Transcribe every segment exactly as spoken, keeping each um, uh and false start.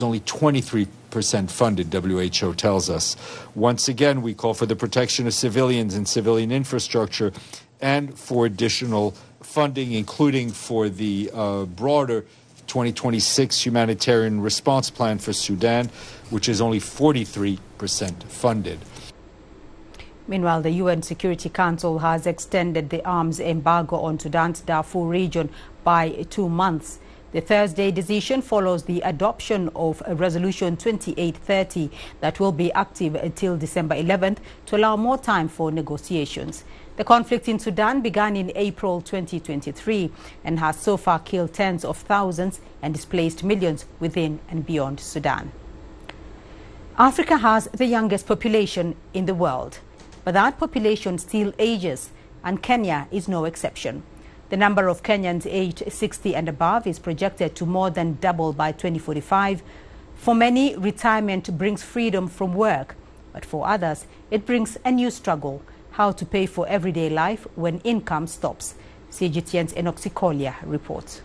Only twenty-three percent funded, W H O tells us. Once again, we call for the protection of civilians and civilian infrastructure and for additional funding, including for the uh, broader twenty twenty-six humanitarian response plan for Sudan, which is only forty-three percent funded. Meanwhile, the U N Security Council has extended the arms embargo on Sudan's Darfur region by two months. The Thursday decision follows the adoption of Resolution twenty-eight thirty that will be active until December eleventh to allow more time for negotiations. The conflict in Sudan began in April twenty twenty-three and has so far killed tens of thousands and displaced millions within and beyond Sudan. Africa has the youngest population in the world, but that population still ages, and Kenya is no exception. The number of Kenyans aged sixty and above is projected to more than double by twenty forty-five. For many, retirement brings freedom from work, but for others, it brings a new struggle: how to pay for everyday life when income stops. C G T N's Enoch Sikolia reports.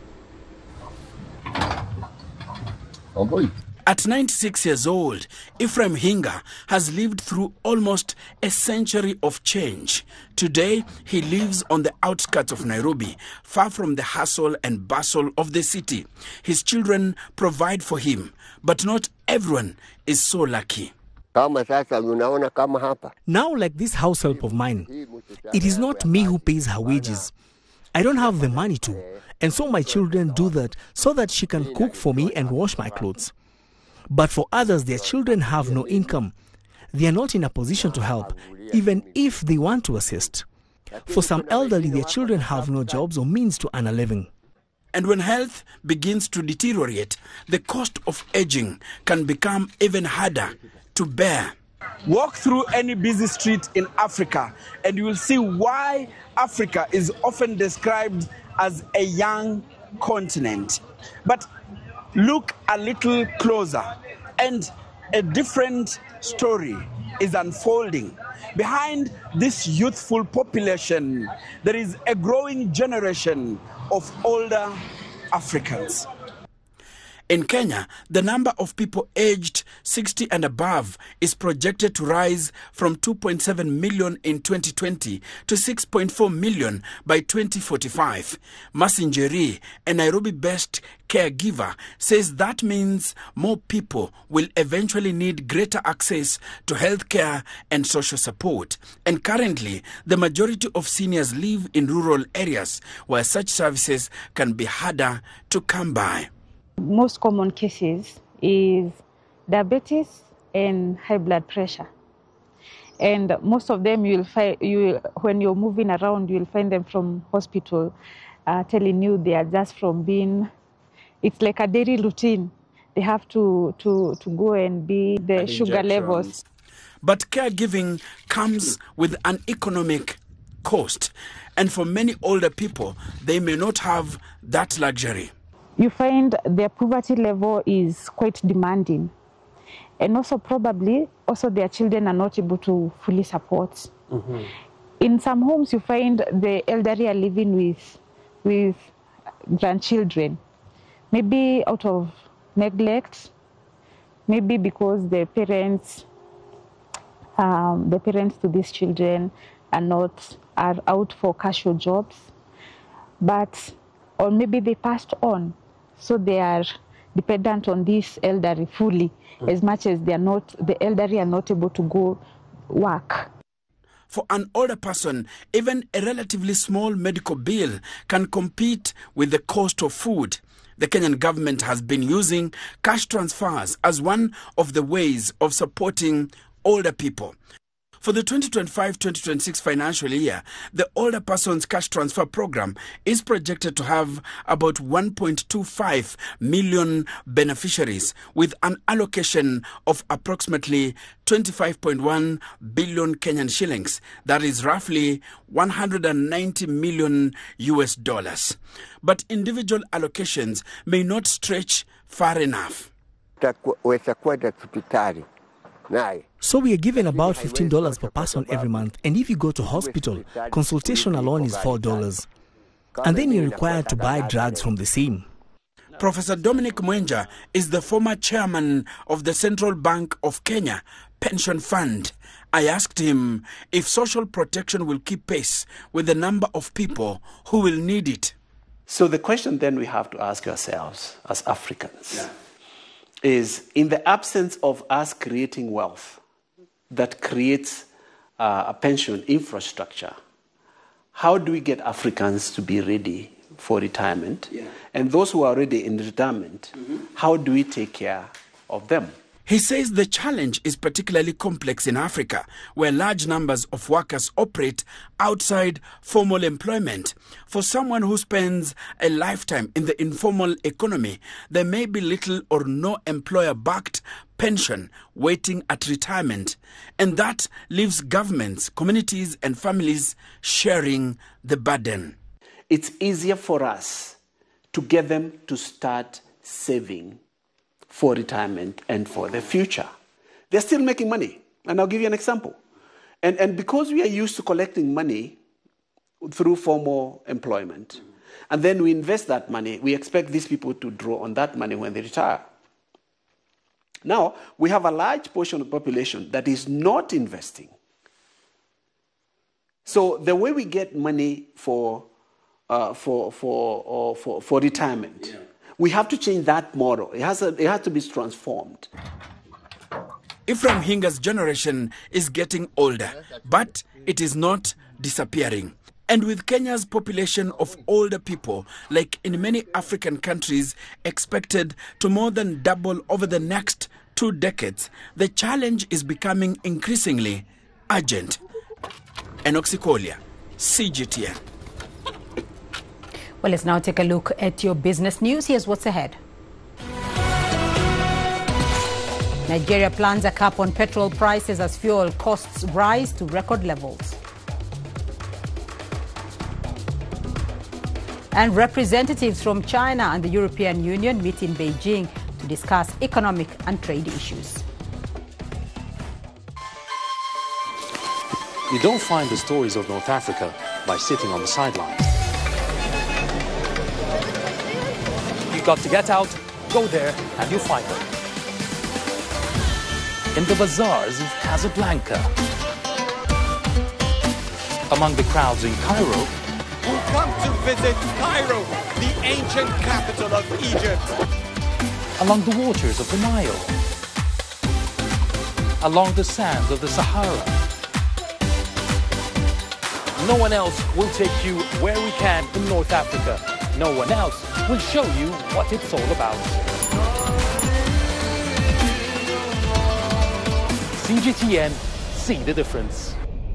Oh boy. At ninety-six years old, Ephraim Hinga has lived through almost a century of change. Today, he lives on the outskirts of Nairobi, far from the hustle and bustle of the city. His children provide for him, but not everyone is so lucky. Now, like this house help of mine, it is not me who pays her wages. I don't have the money to, and so my children do that so that she can cook for me and wash my clothes. But for others, their children have no income. They are not in a position to help, even if they want to assist. For some elderly, their children have no jobs or means to earn a living. And when health begins to deteriorate, the cost of aging can become even harder to bear. Walk through any busy street in Africa and you will see why Africa is often described as a young continent. But look a little closer and a different story is unfolding. Behind this youthful population, there is a growing generation of older Africans. In Kenya, the number of people aged sixty and above is projected to rise from two point seven million in twenty twenty to six point four million by twenty forty-five. Masinjeri, a Nairobi-based caregiver, says that means more people will eventually need greater access to health care and social support. And currently, the majority of seniors live in rural areas where such services can be harder to come by. Most common cases is diabetes and high blood pressure. And most of them you'll find, you, when you're moving around, you'll find them from hospital uh, telling you they are just from being, it's like a daily routine. They have to, to, to go and be the and sugar levels. But caregiving comes with an economic cost. And for many older people, they may not have that luxury. You find their poverty level is quite demanding. And also probably, also their children are not able to fully support. Mm-hmm. In some homes, you find the elderly are living with, with grandchildren. Maybe out of neglect, maybe because the parents, um, the parents to these children are not, are out for casual jobs. But, or maybe they passed on. So they are dependent on this elderly fully, mm. as much as they are not, the elderly are not able to go work. For an older person, even a relatively small medical bill can compete with the cost of food. The Kenyan government has been using cash transfers as one of the ways of supporting older people. For the twenty twenty-five twenty twenty-six financial year, the Older Persons Cash Transfer Program is projected to have about one point two five million beneficiaries, with an allocation of approximately twenty-five point one billion Kenyan shillings. That is roughly one hundred ninety million U S dollars. But individual allocations may not stretch far enough. So we are given about fifteen dollars per person every month, and if you go to hospital, consultation alone is four dollars. And then you're required to buy drugs from the same. Professor Dominic Mwenja is the former chairman of the Central Bank of Kenya Pension Fund. I asked him if social protection will keep pace with the number of people who will need it. So the question then we have to ask ourselves as Africans yeah. is, in the absence of us creating wealth that creates uh, a pension infrastructure, how do we get Africans to be ready for retirement? Yeah. And those who are already in retirement, mm-hmm. how do we take care of them? He says the challenge is particularly complex in Africa, where large numbers of workers operate outside formal employment. For someone who spends a lifetime in the informal economy, there may be little or no employer-backed pension waiting at retirement. And that leaves governments, communities and families sharing the burden. It's easier for us to get them to start saving for retirement and for the future. They're still making money. And I'll give you an example. And, and because we are used to collecting money through formal employment, and then we invest that money, we expect these people to draw on that money when they retire. Now, we have a large portion of the population that is not investing. So the way we get money for, uh, for, for, uh, for, for retirement, yeah. we have to change that model. It has, a, it has to be transformed. Ephraim Hinga's generation is getting older, but it is not disappearing. And with Kenya's population of older people, like in many African countries, expected to more than double over the next two decades, the challenge is becoming increasingly urgent. Enoch Sikolia, C G T N. Well, let's now take a look at your business news. Here's what's ahead. Nigeria plans a cap on petrol prices as fuel costs rise to record levels. And representatives from China and the European Union meet in Beijing to discuss economic and trade issues. You don't find the stories of North Africa by sitting on the sidelines. You've got to get out, go there, and you'll find them. In the bazaars of Casablanca, among the crowds in Cairo, who come to visit Cairo, the ancient capital of Egypt. Along the waters of the Nile, along the sands of the Sahara. No one else will take you where we can in North Africa. No one else will show you what it's all about. C G T N, see the difference.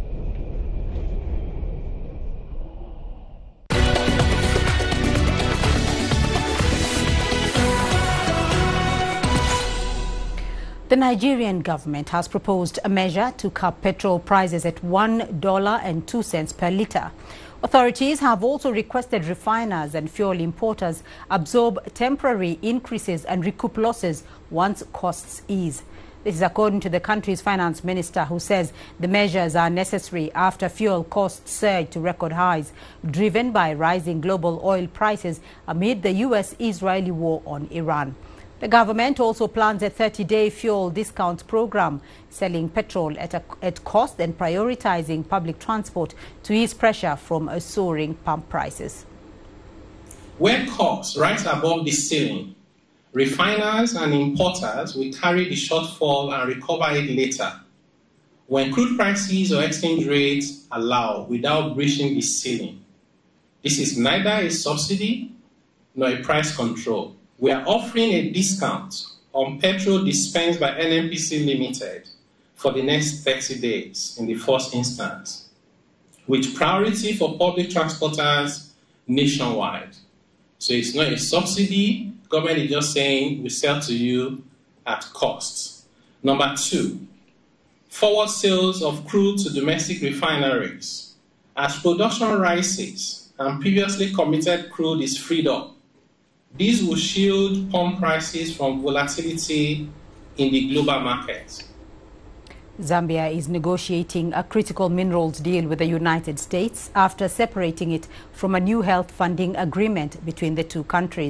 The Nigerian government has proposed a measure to cap petrol prices at one dollar and two cents per litre. Authorities have also requested refiners and fuel importers absorb temporary increases and recoup losses once costs ease. This is according to the country's finance minister, who says the measures are necessary after fuel costs surged to record highs, driven by rising global oil prices amid the U S Israeli war on Iran. The government also plans a thirty-day fuel discount program, selling petrol at, a, at cost and prioritizing public transport to ease pressure from a soaring pump prices. When costs rise above the ceiling, refiners and importers will carry the shortfall and recover it later, when crude prices or exchange rates allow without breaching the ceiling. This is neither a subsidy nor a price control. We are offering a discount on petrol dispensed by N N P C Limited for the next thirty days in the first instance, with priority for public transporters nationwide. So it's not a subsidy. Government is just saying we sell to you at cost. Number two, forward sales of crude to domestic refineries. As production rises and previously committed crude is freed up, these will shield pump prices from volatility in the global market. Zambia is negotiating a critical minerals deal with the United States after separating it from a new health funding agreement between the two countries.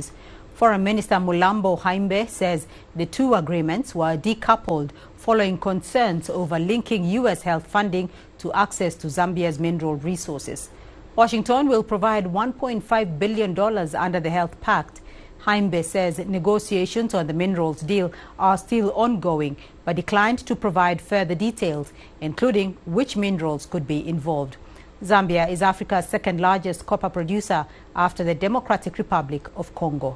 Foreign Minister Mulambo Haimbe says the two agreements were decoupled following concerns over linking U S health funding to access to Zambia's mineral resources. Washington will provide one point five billion dollars under the Health Pact. Haimbe says negotiations on the minerals deal are still ongoing, but declined to provide further details, including which minerals could be involved. Zambia is Africa's second largest copper producer after the Democratic Republic of Congo.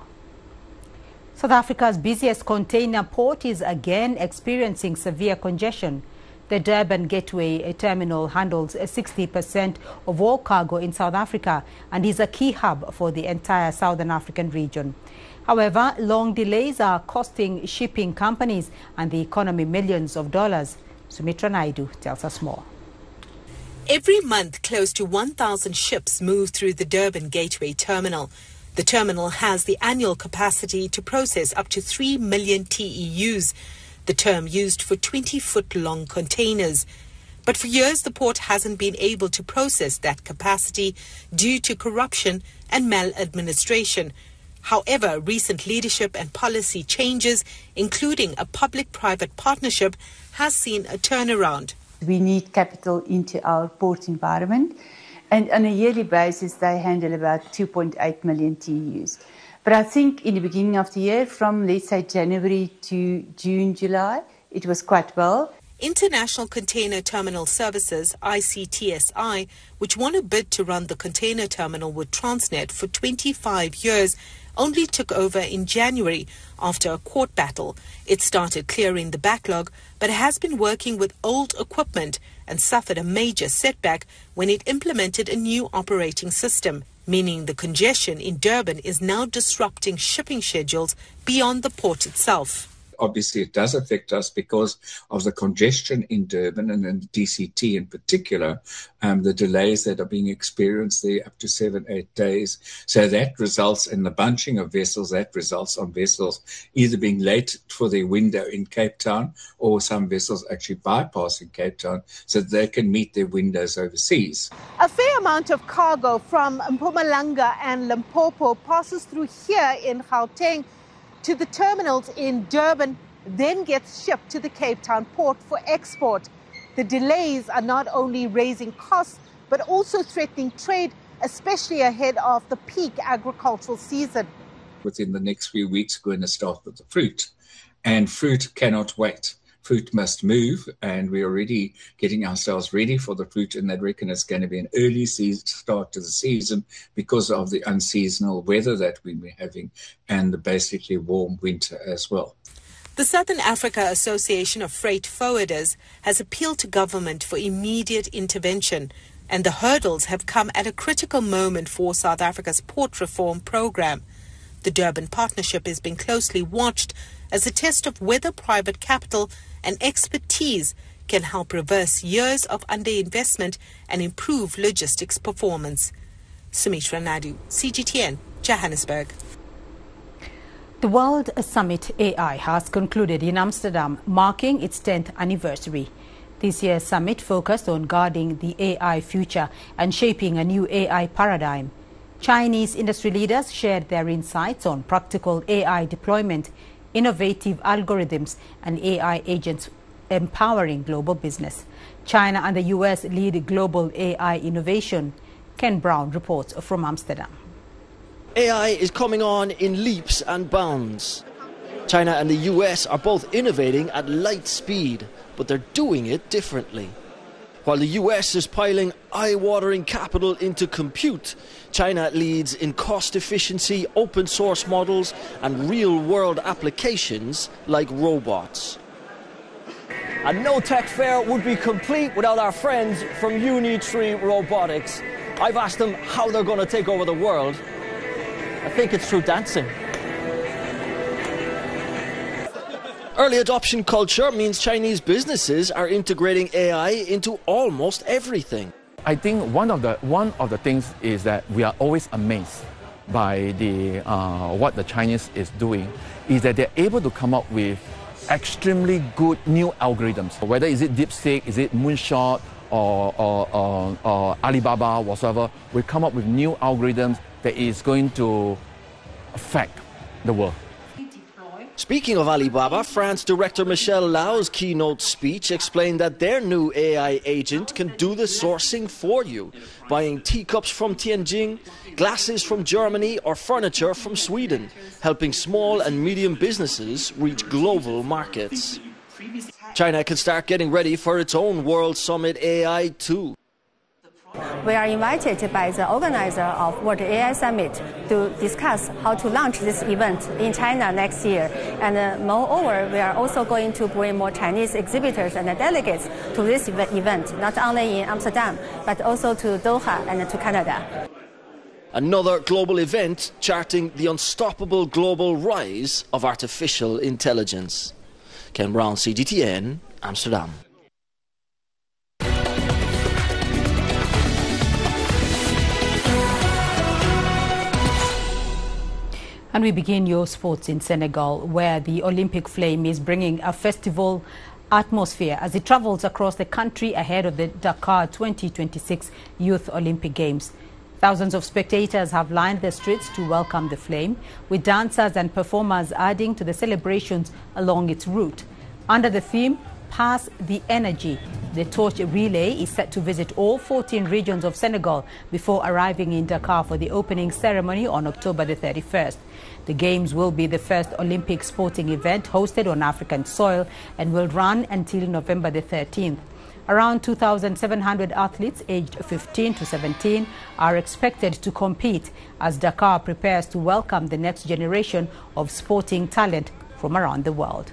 South Africa's busiest container port is again experiencing severe congestion. The Durban Gateway Terminal handles sixty percent of all cargo in South Africa and is a key hub for the entire Southern African region. However, long delays are costing shipping companies and the economy millions of dollars. Sumitra Naidu tells us more. Every month, close to one thousand ships move through the Durban Gateway Terminal. The terminal has the annual capacity to process up to three million T E Us, the term used for twenty-foot-long containers. But for years, the port hasn't been able to process that capacity due to corruption and maladministration. However, recent leadership and policy changes, including a public-private partnership, has seen a turnaround. We need capital into our port environment, and on a yearly basis, they handle about two point eight million T E Us. But I think in the beginning of the year, from let's say January to June, July, it was quite well. International Container Terminal Services, I C T S I, which won a bid to run the container terminal with Transnet for twenty-five years, only took over in January after a court battle. It started clearing the backlog, but has been working with old equipment and suffered a major setback when it implemented a new operating system, meaning the congestion in Durban is now disrupting shipping schedules beyond the port itself. Obviously, it does affect us because of the congestion in Durban and in D C T in particular, um, the delays that are being experienced there up to seven, eight days. So that results in the bunching of vessels. That results on vessels either being late for their window in Cape Town or some vessels actually bypassing Cape Town so that they can meet their windows overseas. A fair amount of cargo from Mpumalanga and Limpopo passes through here in Gauteng to the terminals in Durban, then gets shipped to the Cape Town port for export. The delays are not only raising costs, but also threatening trade, especially ahead of the peak agricultural season. Within the next few weeks, we're going to start with the fruit, and fruit cannot wait. Fruit must move, and we're already getting ourselves ready for the fruit, and I reckon it's going to be an early season, start to the season because of the unseasonal weather that we've been having and the basically warm winter as well. The Southern Africa Association of Freight Forwarders has appealed to government for immediate intervention, and the hurdles have come at a critical moment for South Africa's port reform program. The Durban partnership is being closely watched as a test of whether private capital and expertise can help reverse years of underinvestment and improve logistics performance. Sumitra Naidu, C G T N, Johannesburg. The World Summit A I has concluded in Amsterdam, marking its tenth anniversary. This year's summit focused on guarding the A I future and shaping a new A I paradigm. Chinese industry leaders shared their insights on practical A I deployment, innovative algorithms and A I agents empowering global business. China and the U S lead global A I innovation. Ken Brown reports from Amsterdam. A I is coming on in leaps and bounds. China and the U S are both innovating at light speed, but they're doing it differently. While the U S is piling eye-watering capital into compute, China leads in cost efficiency, open source models and real-world applications like robots. A no-tech fair would be complete without our friends from Unitree Robotics. I've asked them how they're going to take over the world. I think it's through dancing. Early adoption culture means Chinese businesses are integrating A I into almost everything. I think one of the one of the things is that we are always amazed by the uh, what the Chinese is doing, is that they're able to come up with extremely good new algorithms. Whether is it DeepSeek, is it Moonshot, or, or, or, or Alibaba, whatever, we come up with new algorithms that is going to affect the world. Speaking of Alibaba, France director Michel Lau's keynote speech explained that their new A I agent can do the sourcing for you, buying teacups from Tianjin, glasses from Germany or furniture from Sweden, helping small and medium businesses reach global markets. China can start getting ready for its own World Summit A I too. We are invited by the organizer of World A I Summit to discuss how to launch this event in China next year. And uh, moreover, we are also going to bring more Chinese exhibitors and delegates to this event, not only in Amsterdam, but also to Doha and to Canada. Another global event charting the unstoppable global rise of artificial intelligence. Ken Brown, C G T N, Amsterdam. And we begin your sports in Senegal, where the Olympic flame is bringing a festival atmosphere as it travels across the country ahead of the Dakar twenty twenty-six Youth Olympic Games. Thousands of spectators have lined the streets to welcome the flame, with dancers and performers adding to the celebrations along its route. Under the theme, Pass the Energy, the torch relay is set to visit all fourteen regions of Senegal before arriving in Dakar for the opening ceremony on October the thirty-first. The Games will be the first Olympic sporting event hosted on African soil and will run until November the thirteenth. Around two thousand seven hundred athletes aged fifteen to seventeen are expected to compete as Dakar prepares to welcome the next generation of sporting talent from around the world.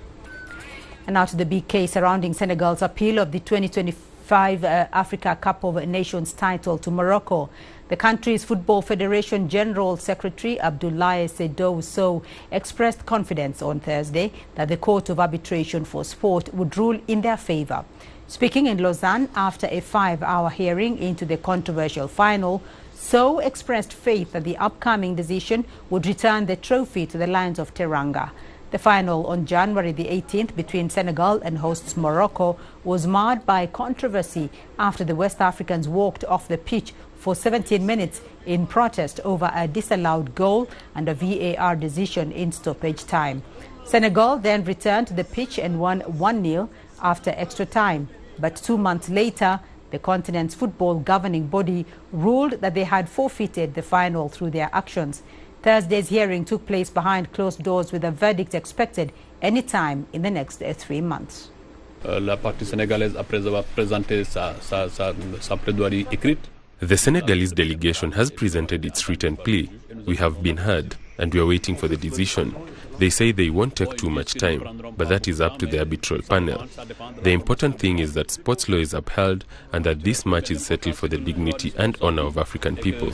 And now to the big case surrounding Senegal's appeal of the twenty twenty-five uh, Africa Cup of Nations title to Morocco. The country's Football Federation General Secretary Abdoulaye Seydou Sow expressed confidence on Thursday that the Court of Arbitration for Sport would rule in their favor. Speaking in Lausanne after a five-hour hearing into the controversial final, Sow expressed faith that the upcoming decision would return the trophy to the Lions of Teranga. The final on January the eighteenth between Senegal and hosts Morocco was marred by controversy after the West Africans walked off the pitch for seventeen minutes in protest over a disallowed goal and a V A R decision in stoppage time. Senegal then returned to the pitch and won one nil after extra time. But two months later, the continent's football governing body ruled that they had forfeited the final through their actions. Thursday's hearing took place behind closed doors with a verdict expected any time in the next three months. La partie sénégalaise, après avoir présenté sa, sa, sa, sa plaidoirie écrite. The Senegalese delegation has presented its written plea. We have been heard, and we are waiting for the decision. They say they won't take too much time, but that is up to the arbitral panel. The important thing is that sports law is upheld and that this match is settled for the dignity and honor of African people.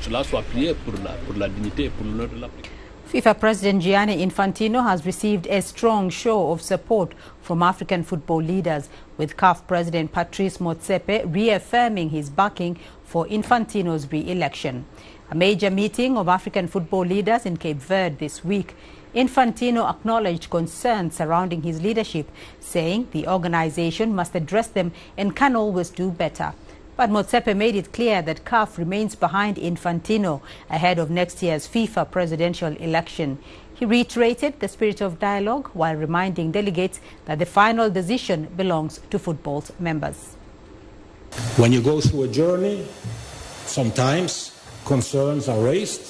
FIFA President Gianni Infantino has received a strong show of support from African football leaders, with C A F President Patrice Motsepe reaffirming his backing for Infantino's re-election. A major meeting of African football leaders in Cape Verde this week, Infantino acknowledged concerns surrounding his leadership, saying the organization must address them and can always do better. But Motsepe made it clear that C A F remains behind Infantino ahead of next year's FIFA presidential election. He reiterated the spirit of dialogue while reminding delegates that the final decision belongs to football's members. When you go through a journey, sometimes concerns are raised.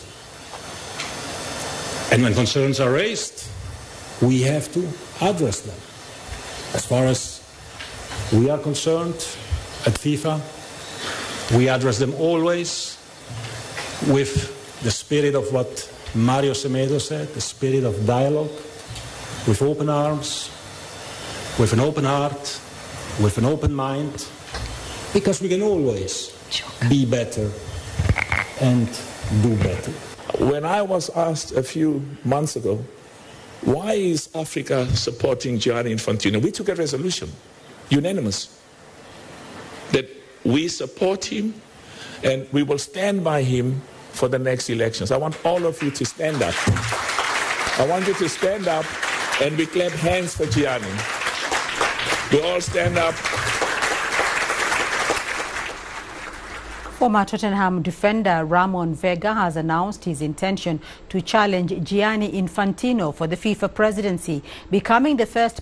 And when concerns are raised, we have to address them. As far as we are concerned at FIFA, we address them always with the spirit of what Mario Semedo said, the spirit of dialogue, with open arms, with an open heart, with an open mind, because we can always be better and do better. When I was asked a few months ago, why is Africa supporting Gianni Infantino, we took a resolution, unanimous, that we support him and we will stand by him for the next elections. I want all of you to stand up. I want you to stand up and we clap hands for Gianni. We all stand up. Former Tottenham defender Ramon Vega has announced his intention to challenge Gianni Infantino for the FIFA presidency, becoming the first